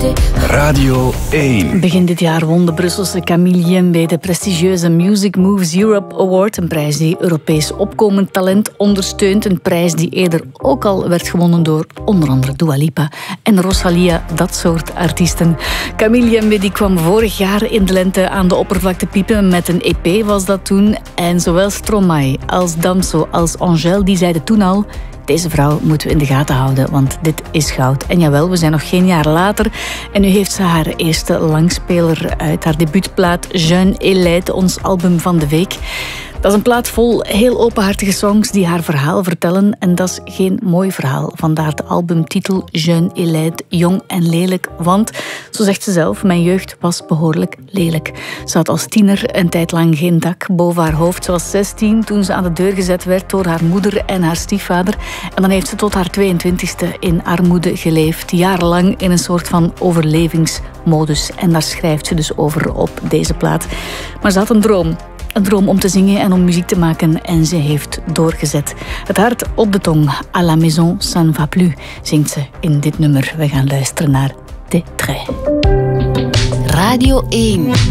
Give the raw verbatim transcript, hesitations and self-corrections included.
Radio één. Begin dit jaar won de Brusselse Camille Jembe de prestigieuze Music Moves Europe Award. Een prijs die Europees opkomend talent ondersteunt. Een prijs die eerder ook al werd gewonnen door onder andere Dua Lipa en Rosalia, dat soort artiesten. Camille Jembe die kwam vorig jaar in de lente aan de oppervlakte piepen. Met een E P was dat toen. En zowel Stromae als Damso als Angèle die zeiden toen al: deze vrouw moeten we in de gaten houden, want dit is goud. En jawel, we zijn nog geen jaar later. En nu heeft ze haar eerste langspeler uit. Haar debuutplaat Jeune et Laide, ons album van de week. Dat is een plaat vol heel openhartige songs die haar verhaal vertellen. En dat is geen mooi verhaal. Vandaar de albumtitel Jeune et Laide, jong en lelijk. Want, zo zegt ze zelf, mijn jeugd was behoorlijk lelijk. Ze had als tiener een tijd lang geen dak boven haar hoofd. Ze was zestien toen ze aan de deur gezet werd door haar moeder en haar stiefvader. En dan heeft ze tot haar tweeëntwintigste in armoede geleefd. Jarenlang in een soort van overlevingsmodus. En daar schrijft ze dus over op deze plaat. Maar ze had een droom. Een droom om te zingen en om muziek te maken en ze heeft doorgezet. Het hart op de tong, à la maison, ça ne va plus, zingt ze in dit nummer. We gaan luisteren naar Des Traits. Radio één.